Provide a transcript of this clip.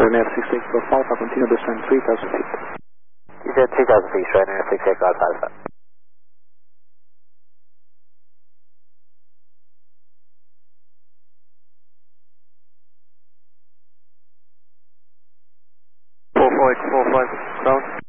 Ryanair 68 Golf Alpha, continue descent 3000 feet. You said 3000 feet, Ryanair 68 Golf Alpha. Four five, ground.